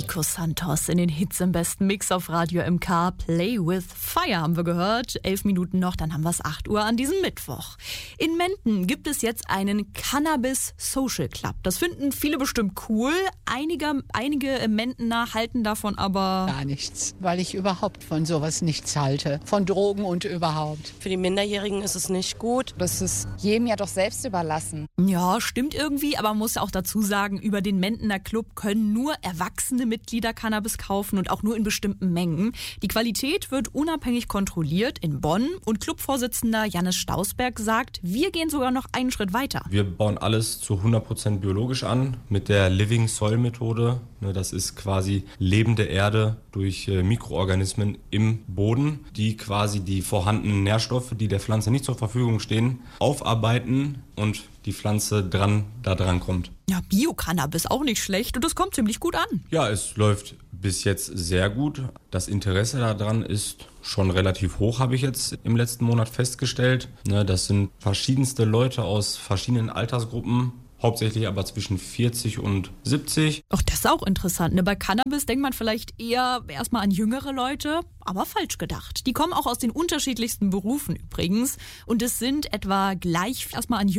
Nico Santos in den Hits im besten Mix auf Radio MK. Play with Fire haben wir gehört. 11 Minuten noch, dann haben wir es 8 Uhr an diesem Mittwoch. In Menden gibt es jetzt einen Cannabis Social Club. Das finden viele bestimmt cool. Einige Mendener halten davon aber gar nichts, weil ich überhaupt von sowas nichts halte. Von Drogen und überhaupt. Für die Minderjährigen ist es nicht gut. Das ist jedem ja doch selbst überlassen. Ja, stimmt irgendwie, aber man muss auch dazu sagen, über den Mendener Club können nur erwachsene Mitglieder Cannabis kaufen und auch nur in bestimmten Mengen. Die Qualität wird unabhängig kontrolliert in Bonn und Clubvorsitzender Jannis Stausberg sagt, wir gehen sogar noch einen Schritt weiter. Wir bauen alles zu 100% biologisch an mit der Living Soil Methode. Das ist quasi lebende Erde durch Mikroorganismen im Boden, die quasi die vorhandenen Nährstoffe, die der Pflanze nicht zur Verfügung stehen, aufarbeiten und die Pflanze da dran kommt. Ja, Bio-Cannabis auch nicht schlecht und das kommt ziemlich gut an. Ja, es läuft bis jetzt sehr gut. Das Interesse daran ist schon relativ hoch, habe ich jetzt im letzten Monat festgestellt. Das sind verschiedenste Leute aus verschiedenen Altersgruppen. Hauptsächlich aber zwischen 40 und 70. Ach, das ist auch interessant. Bei Cannabis denkt man vielleicht eher erstmal an jüngere Leute, aber falsch gedacht. Die kommen auch aus den unterschiedlichsten Berufen übrigens. Und es sind etwa gleich erstmal an jüngere